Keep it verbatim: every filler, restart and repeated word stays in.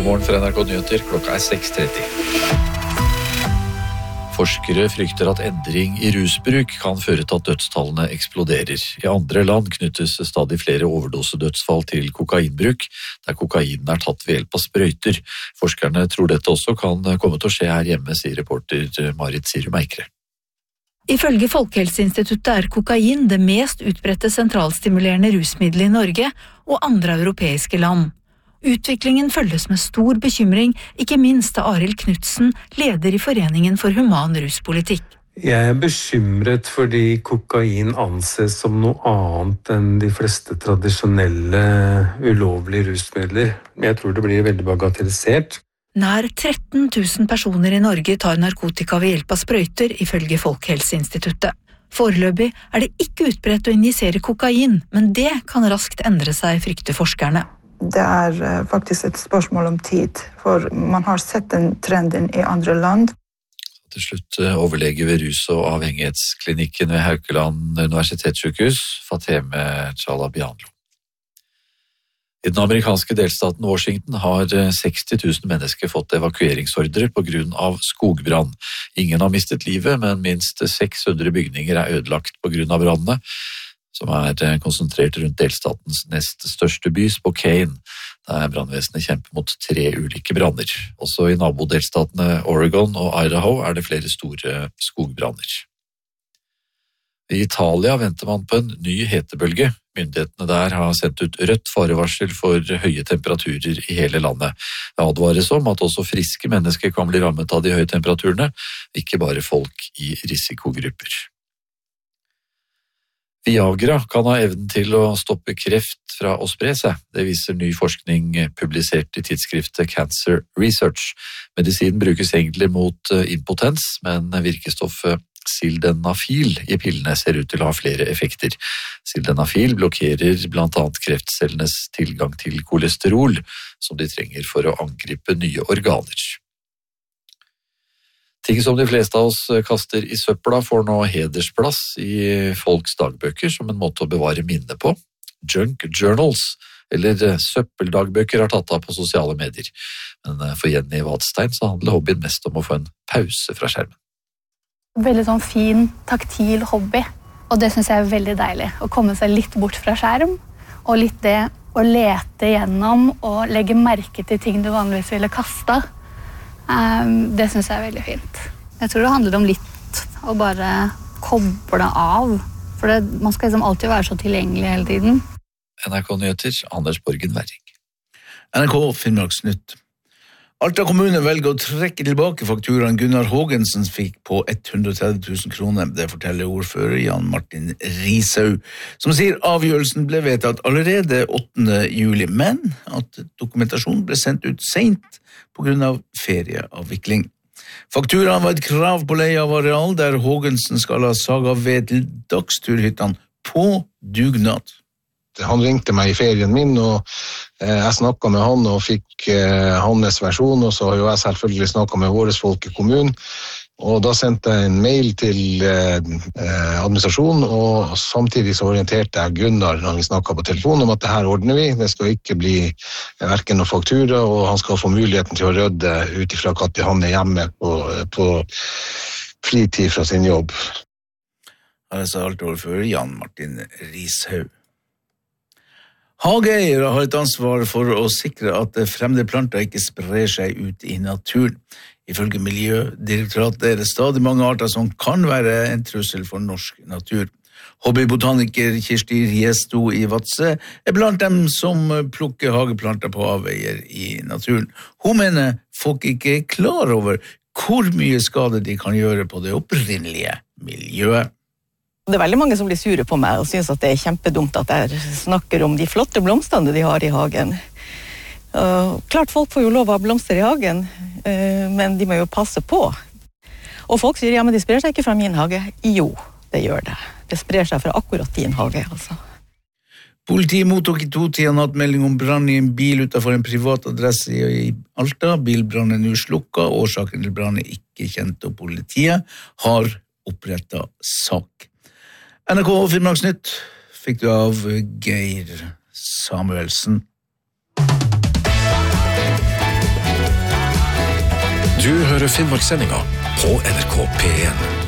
God morgen fra N R K Nyheter, klokka er seks tretti. Forskere frykter at endring i rusbruk kan føre til at dødstallene eksploderer. I andre land knyttes stadig flere overdosedødsfall til kokainbruk, der kokainen er tatt ved hjelp av sprøyter. Forskerne tror dette også kan komme til å skje her hjemme, sier reporter Marit Sirum Eikre. Ifølge Folkehelseinstituttet er kokain det mest utbredte sentralstimulerende rusmiddelet i Norge og andre europeiske land. Utviklingen følges med stor bekymring, ikke minst av Arild Knudsen, leder i Foreningen for human ruspolitikk. Jeg er bekymret fordi kokain anses som noe annet enn de fleste tradisjonelle ulovlige rusmidler. Jeg tror det blir veldig bagatellisert. Nær tretten tusen personer i Norge tar narkotika ved hjelp av sprøyter, ifølge Folkehelseinstituttet. Foreløpig er det ikke utbredt å injisere kokain, men det kan raskt endre seg, frykter forskerne. Det er faktisk et spørsmål om tid, for man har sett den trenden i andre land. Til slutt overlege ved rus- og avhengighetsklinikken ved Haukeland universitetssykehus, Fateme Chalabianlo. I den amerikanske delstaten Washington har seksti tusen mennesker fått evakueringsordre på grunn av skogbrann. Ingen har mistet livet, men minst seks hundre bygninger er ødelagt på grunn av brannene, som er konsentrert rundt delstatens nest største by, Spokane, der brannvesenet kjemper mot tre ulike branner. Også i nabodelstatene Oregon og Idaho er det flere store skogbranner. I Italia venter man på en ny hetebølge. Myndighetene der har sendt ut rødt farevarsel for høye temperaturer i hele landet. Det advares om at også friske mennesker kan bli rammet av de høye temperaturene, ikke bare folk i risikogrupper. Viagra kan ha evnen til å stoppe kreft fra å spre seg. Det viser ny forskning publisert i tidsskriftet Cancer Research. Medisinen brukes egentlig mot impotens, men virkestoffet sildenafil i pillene ser ut til å ha flere effekter. Sildenafil blokkerer blant annet kreftcellenes tilgang til kolesterol, som de trenger for å angripe nye organer. Ting som de fleste av oss kaster i søpla får nå hedersplass i folks dagbøker som en måte å bevare minne på. Junk journals, eller søppeldagbøker, har tatt av på sosiale medier. Men for Jenny Vadstein så handler hobbyen mest om å få en pause fra skjermen. Veldig sånn fin, taktil hobby, og det synes jeg er veldig deilig. Å komme seg litt bort fra skjerm, og litt det å lete gjennom og legge merke til ting du vanligvis ville kastet. Um, det synes jeg er veldig fint. Jeg tror det handler om litt å bare koble av, for det, man skal liksom alltid være så tilgjengelig hele tiden. N R K Nyheter, Anders Borgen Werring. N R K Finnmarksnytt. Alta kommune velger å trekke tilbake fakturaen Gunnar Hågensen fikk på hundre og tretti tusen kroner. Det forteller ordfører Jan Martin Rishaug, som sier avgjørelsen ble vedtatt allerede åttende juli, men at dokumentasjonen ble sendt ut sent på grunn av ferieavvikling. Fakturaen var et krav på leie av areal der Hågensen skal ha saga ved til dagsturhyttene på dugnad. Han ringte meg i ferien min, og eh, jeg snakket med han og fikk eh, hans versjon, og så har jo jeg selvfølgelig snakket med våre folk i kommunen. Og da sendte jeg en mail til eh, administrasjonen, og samtidig så orienterte jeg Gunnar når vi snakket på telefon om at det her ordner vi. Det skal ikke bli hverken noen faktura, og han skal få muligheten til å rydde ut ifra at han er hjemme på, på fritid fra sin jobb. Her er så alt overfor Jan Martin Rishaug. Hageeiere har et ansvar for å sikre at fremmede planter ikke sprer seg ut i naturen. Ifølge Miljødirektoratet er det stadig mange arter som kan være en trussel for norsk natur. Hobbybotaniker Kirsti Riesto i Vadsø er blant dem som plukker hageplanter på avveier i naturen. Hun mener folk ikke er klar over hvor mye skade de kan gjøre på det opprinnelige miljøet. Det er veldig mange som blir sure på meg og synes at det er kjempedumt at jeg snakker om de flotte blomstene de har i hagen. Uh, klart folk får jo lov å ha blomster i hagen, uh, men de må jo passe på. Og folk sier, ja, men de sprer seg ikke fra min hage. Jo, det gjør det. Det sprer seg fra akkurat din hage, altså. Politiet mottok i to-tida nattmelding om brann i en bil utenfor en privat adresse i Alta. Bilbrannen er nå slukket, årsaken til brannen er ikke kjent, og politiet har opprettet sak. N R K Finnmarksnytt fikk du av Geir Samuelsen. Du hører Finnmarkssendinga på N R K P en.